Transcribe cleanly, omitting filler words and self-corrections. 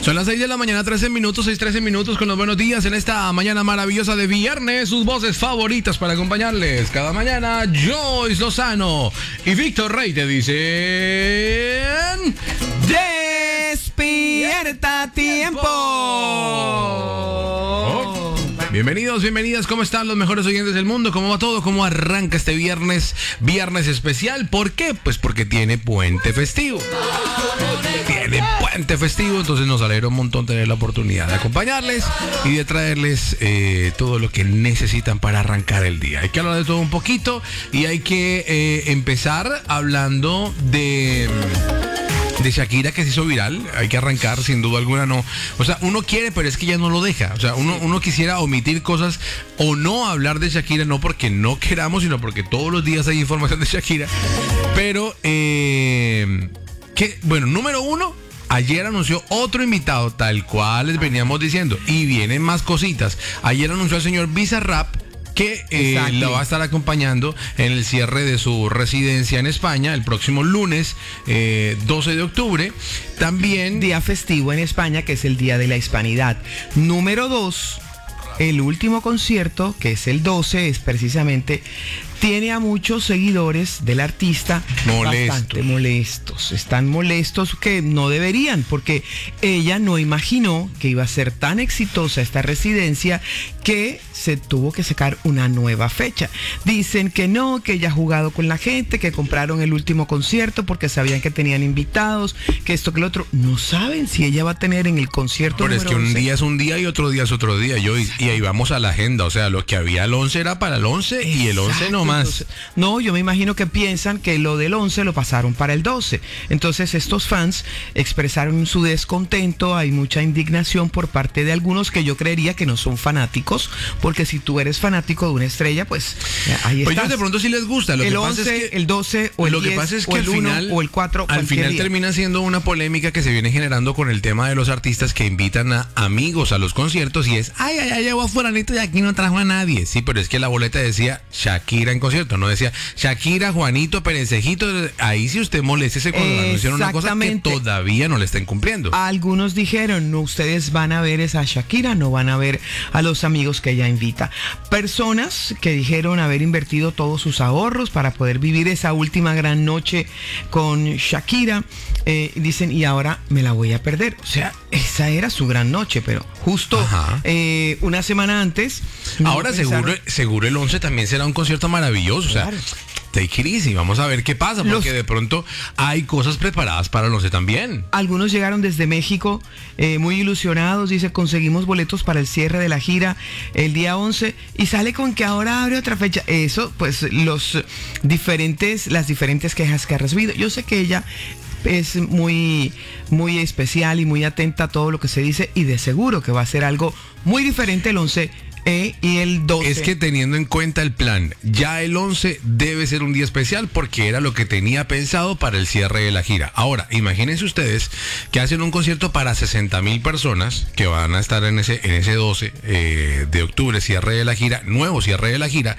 Son las 6 de la mañana, 13 minutos, 6:13 minutos con los buenos días en esta mañana maravillosa de viernes. Sus voces favoritas para acompañarles cada mañana, Joyce Lozano y Víctor Rey te dicen... ¡Despierta a tiempo! Bienvenidos, bienvenidas, ¿cómo están los mejores oyentes del mundo? ¿Cómo va todo? ¿Cómo arranca este viernes? Viernes especial, ¿por qué? Pues porque tiene puente festivo. Tiene puente festivo, entonces nos alegra un montón tener la oportunidad de acompañarles y de traerles todo lo que necesitan para arrancar el día. Hay que hablar de todo un poquito y hay que empezar hablando de Shakira, que se hizo viral. Hay que arrancar, sin duda alguna, no. O sea, uno quiere, pero es que ya no lo deja. O sea, uno quisiera omitir cosas o no hablar de Shakira, no porque no queramos, sino porque todos los días hay información de Shakira. Pero, bueno, número uno, ayer anunció otro invitado, tal cual les veníamos diciendo, y vienen más cositas. Ayer anunció al señor Bizarrap, que la va a estar acompañando en el cierre de su residencia en España el próximo lunes 12 de octubre. También día festivo en España, que es el Día de la Hispanidad. Número 2, el último concierto, que es el 12, es precisamente... Tiene a muchos seguidores del artista bastante molestos. Están molestos que no deberían, porque ella no imaginó que iba a ser tan exitosa esta residencia que se tuvo que sacar una nueva fecha. Dicen que no, que ella ha jugado con la gente, que compraron el último concierto porque sabían que tenían invitados, que esto, que lo otro. No saben si ella va a tener en el concierto. Pero es que un día es un día y otro día es otro día. Y ahí vamos a la agenda. O sea, lo que había el 11 era para el 11 y el 11 no más. Entonces, no, yo me imagino que piensan que lo del 11 lo pasaron para el 12. Entonces estos fans expresaron su descontento, hay mucha indignación por parte de algunos que yo creería que no son fanáticos, porque si tú eres fanático de una estrella, pues ahí estás. Pues de pronto sí les gusta. Lo el que 11, pasa es que, el 12 o el 10 que pasa es que o el 1 o el 4. Al final termina siendo una polémica que se viene generando con el tema de los artistas que invitan a amigos a los conciertos y es, ay, llevo a fulanito y aquí no trajo a nadie. Sí, pero es que la boleta decía Shakira en concierto, no decía Shakira, Juanito, Perecejito. Ahí si usted moléstese cuando anunciaron una cosa que todavía no le están cumpliendo. Algunos dijeron, no, ustedes van a ver esa Shakira, no van a ver a los amigos que ella invita. Personas que dijeron haber invertido todos sus ahorros para poder vivir esa última gran noche con Shakira, dicen, y ahora me la voy a perder. O sea, esa era su gran noche, pero justo una semana antes... Ahora seguro el 11 también será un concierto maravilloso. Claro. O sea, take it easy, vamos a ver qué pasa, porque de pronto hay cosas preparadas para el 11 también. Algunos llegaron desde México muy ilusionados, dice, conseguimos boletos para el cierre de la gira el día 11 y sale con que ahora abre otra fecha. Eso, pues las diferentes quejas que ha recibido. Yo sé que ella es muy, muy especial y muy atenta a todo lo que se dice y de seguro que va a ser algo muy diferente el 11 y el 12. Es que teniendo en cuenta el plan, ya el 11 debe ser un día especial porque era lo que tenía pensado para el cierre de la gira. Ahora, imagínense ustedes que hacen un concierto para 60,000 personas que van a estar en ese 12 de octubre, cierre de la gira, nuevo cierre de la gira,